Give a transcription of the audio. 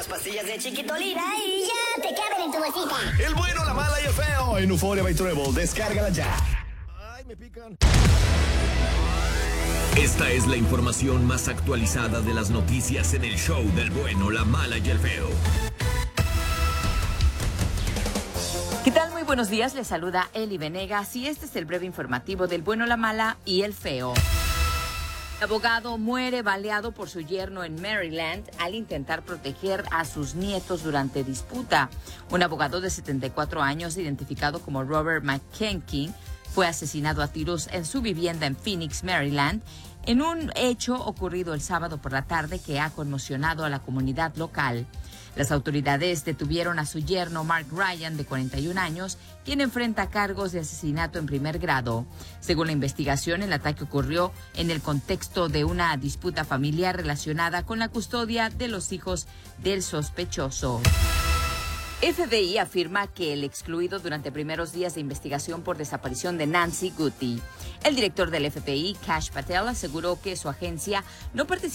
pastillas de Chiquitolina y ya te caben en tu bolsita. El bueno, la mala y el feo en Euphoria by Treble. Descárgala ya. Ay, me pican. Esta es la información más actualizada de las noticias en el show del bueno, la mala y el feo. ¿Qué tal? Muy buenos días, les saluda Eli Venegas y este es el breve informativo del bueno, la mala y el feo. El abogado muere baleado por su yerno en Maryland al intentar proteger a sus nietos durante disputa. Un abogado de 74 años, identificado como Robert McKenkin, fue asesinado a tiros en su vivienda en Phoenix, Maryland, en un hecho ocurrido el sábado por la tarde que ha conmocionado a la comunidad local. Las autoridades detuvieron a su yerno Mark Ryan, de 41 años, quien enfrenta cargos de asesinato en primer grado. Según la investigación, el ataque ocurrió en el contexto de una disputa familiar relacionada con la custodia de los hijos del sospechoso. FBI afirma que el excluido durante primeros días de investigación por desaparición de Nancy Guti. El director del FBI, Kash Patel, aseguró que su agencia no participó